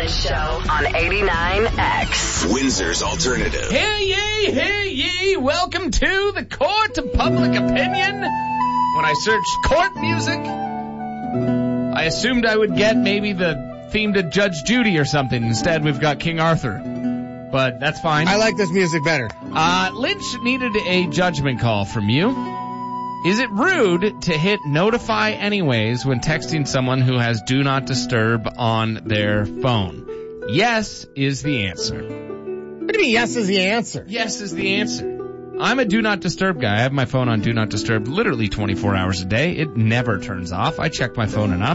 Lynch Show on 89X. Windsor's Alternative. Hey, ye, welcome to the Court of Public Opinion. When I searched court music, I assumed I would get maybe the theme to Judge Judy or something. Instead, we've got King Arthur. But that's fine. I like this music better. Lynch needed a judgment call from you. Is it rude to hit notify anyways when texting someone who has do not disturb on their phone? Yes is the answer. What do you mean yes is the answer? Yes is the answer. I'm a do not disturb guy. I have my phone on do not disturb literally 24 hours a day. It never turns off. I check my phone enough.